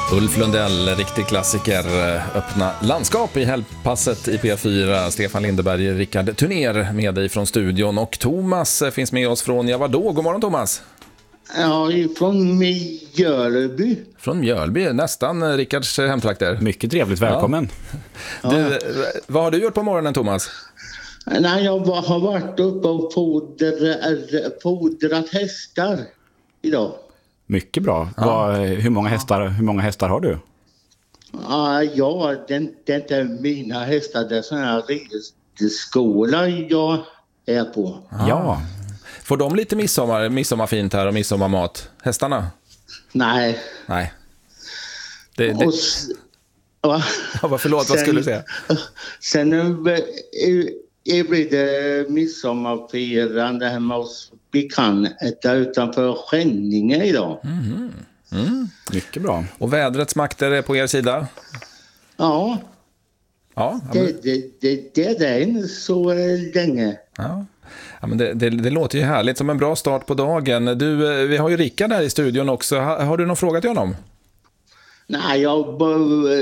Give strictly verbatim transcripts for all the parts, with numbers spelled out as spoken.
Ulf Lundell, riktig klassiker, öppna landskap i helgpasset i P fyra. Stefan Lindeberg, Rickard Turner med dig från studion och Thomas finns med oss från, ja vadå? God morgon Thomas. Ja, från Mjölby. Från Mjölby, nästan Rickards hemtrakter. Mycket trevligt, välkommen. Ja. Du, vad har du gjort på morgonen Thomas? Nej, jag har varit uppe och fodrat, fodrat hästar idag. Mycket bra. Ja. Vad, hur, många hästar, hur många hästar har du? Ja, ja det, det är inte mina hästar. Det är sådana här ridskola jag är på. Ja. ja. Får de lite midsommar, midsommarfint här och midsommarmat? Hästarna? Nej. Nej. Det, det... Och, ja. Ja, förlåt, sen, vad skulle du säga? Sen är blir det midsommarfirande hemma hos bekanta utanför Skänninge idag. Mm. Mm. Mycket bra. Och vädrets makter är på er sida? Ja. Ja. Det, det, det, det är det så länge. Ja. Ja, men det, det, det låter ju härligt, som en bra start på dagen. Du, vi har ju Rickard här i studion också. Har, har du någon fråga till honom? Nej, jag bara,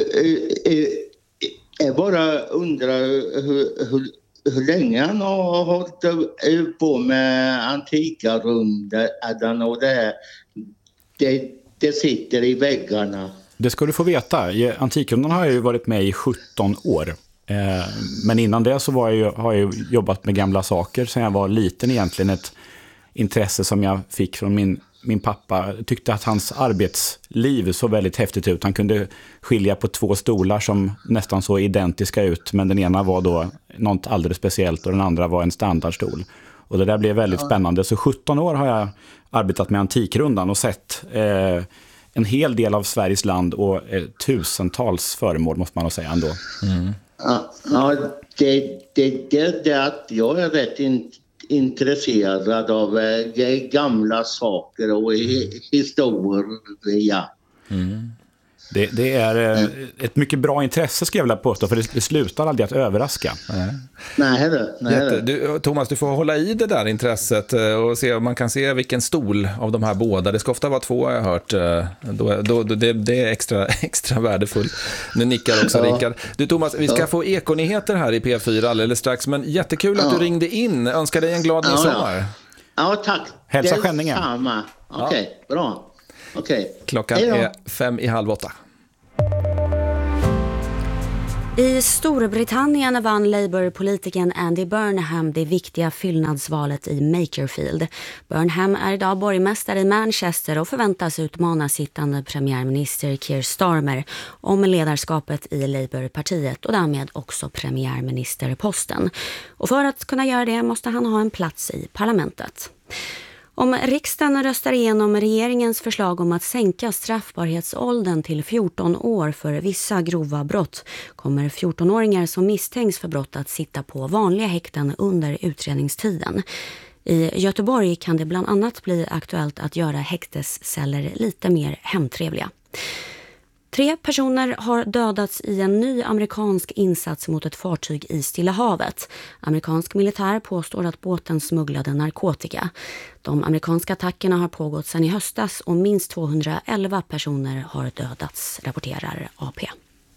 jag bara undrar hur, hur, hur länge han har hållit på med antika rundan och det, det, det sitter i väggarna. Det ska du få veta. Antikrundan har jag ju varit med i sjutton år. Men innan det så var jag, har jag jobbat med gamla saker sedan jag var liten egentligen. Ett intresse som jag fick från min, min pappa. Jag tyckte att hans arbetsliv såg väldigt häftigt ut. Han kunde skilja på två stolar som nästan så identiska ut. Men den ena var då något alldeles speciellt och den andra var en standardstol. Och det där blev väldigt spännande. Så sjutton år har jag arbetat med Antikrundan och sett eh, en hel del av Sveriges land och eh, tusentals föremål måste man nog säga ändå. Mm. Ja, ja det, det, det, det att jag är rätt in, intresserad av eh, gamla saker och hi, historia. Mm. Det, det är eh, ett mycket bra intresse ska jag vilja påstå, för det, det slutar aldrig att överraska. Nej. Nej, det, nej Jätte, du, Thomas, du får hålla i det där intresset och se om man kan se vilken stol av de här båda. Det ska ofta vara två, har jag hört. Då, då, det, det är extra, extra värdefullt. Nu nickar också ja. Rickard. Du Thomas, vi ska ja. få ekonyheter här i P fyra alldeles strax, men jättekul att ja. du ringde in. Önskar dig en glad ja, midsommar. Ja. ja, tack. Hälsa Skänninge. Okej, okay, ja. bra. Okay. Klockan är fem i halv åtta. I Storbritannien vann Labour-politikern Andy Burnham det viktiga fyllnadsvalet i Makerfield. Burnham är idag borgmästare i Manchester och förväntas utmana sittande premiärminister Keir Starmer om ledarskapet i Labour-partiet och därmed också premiärministerposten. Och för att kunna göra det måste han ha en plats i parlamentet. Om riksdagen röstar igenom regeringens förslag om att sänka straffbarhetsåldern till fjorton år för vissa grova brott kommer fjortonåringar som misstänks för brott att sitta på vanliga häkten under utredningstiden. I Göteborg kan det bland annat bli aktuellt att göra häktesceller lite mer hemtrevliga. Tre personer har dödats i en ny amerikansk insats mot ett fartyg i Stilla havet. Amerikansk militär påstår att båten smugglade narkotika. De amerikanska attackerna har pågått sedan i höstas och minst tvåhundraelva personer har dödats, rapporterar A P.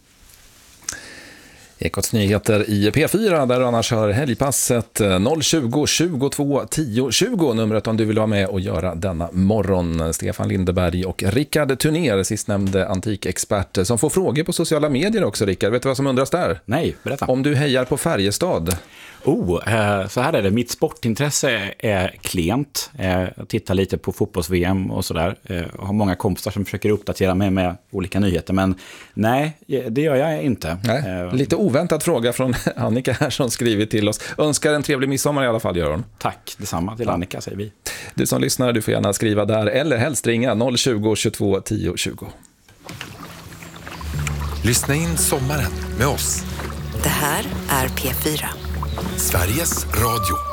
Ekots nyheter i P fyra där du annars hör helgpasset noll tjugo tjugotvå tio tjugo, numret om du vill vara med och göra denna morgon. Stefan Lindeberg och Rickard Turner, sistnämnde antikexpert, som får frågor på sociala medier också. Rickard, vet du vad som undras där? Nej, berätta. Om du hejar på Färjestad. Oh, eh, så här är det. Mitt sportintresse är klent. Eh, jag tittar lite på fotbolls-V M och sådär. Eh, har många kompisar som försöker uppdatera mig med olika nyheter. Men nej, det gör jag inte. Nej, eh, lite oväntad fråga från Annika här som skrivit till oss. Önskar en trevlig midsommar i alla fall, gör hon. Tack, detsamma till Annika säger vi. Du som lyssnar, du får gärna skriva där eller helst ringa noll tjugo tjugotvå tio tjugo. Lyssna in sommaren med oss. Det här är P fyra. Sveriges Radio.